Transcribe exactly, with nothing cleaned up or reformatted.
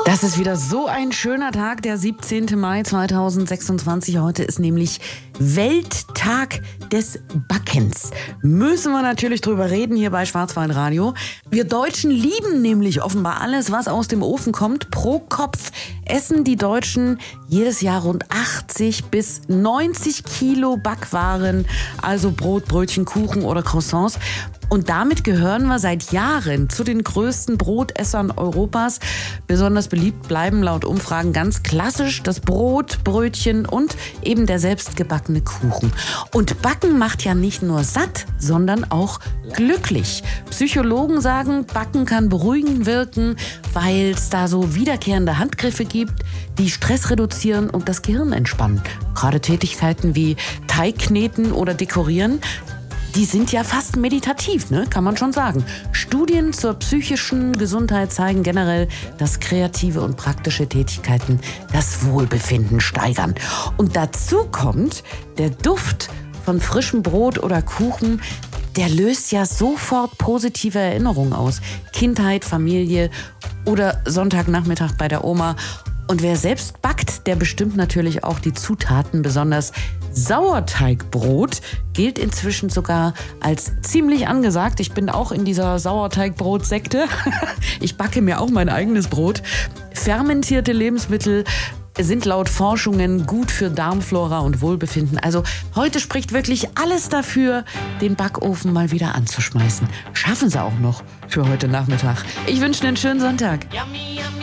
Das ist wieder so ein schöner Tag, der siebzehnte Mai zweitausendsechsundzwanzig. Heute ist nämlich Welttag des Backens. Müssen wir natürlich drüber reden hier bei Schwarzwaldradio. Wir Deutschen lieben nämlich offenbar alles, was aus dem Ofen kommt. Pro Kopf essen die Deutschen jedes Jahr rund achtzig bis neunzig Kilo Backwaren, also Brot, Brötchen, Kuchen oder Croissants. Und damit gehören wir seit Jahren zu den größten Brotessern Europas. Besonders beliebt bleiben laut Umfragen ganz klassisch das Brot, Brötchen und eben der selbstgebackene Kuchen. Und Backen macht ja nicht nur satt, sondern auch glücklich. Psychologen sagen, Backen kann beruhigend wirken, weil es da so wiederkehrende Handgriffe gibt, die Stress reduzieren und das Gehirn entspannen. Gerade Tätigkeiten wie Teigkneten oder Dekorieren, die sind ja fast meditativ, ne? Kann man schon sagen. Studien zur psychischen Gesundheit zeigen generell, dass kreative und praktische Tätigkeiten das Wohlbefinden steigern. Und dazu kommt der Duft von frischem Brot oder Kuchen, der löst ja sofort positive Erinnerungen aus. Kindheit, Familie oder Sonntagnachmittag bei der Oma. Und wer selbst backt, der bestimmt natürlich auch die Zutaten. Besonders Sauerteigbrot gilt inzwischen sogar als ziemlich angesagt. Ich bin auch in dieser Sauerteigbrot-Sekte. Ich backe mir auch mein eigenes Brot. Fermentierte Lebensmittel sind laut Forschungen gut für Darmflora und Wohlbefinden. Also heute spricht wirklich alles dafür, den Backofen mal wieder anzuschmeißen. Schaffen Sie auch noch für heute Nachmittag. Ich wünsche einen schönen Sonntag.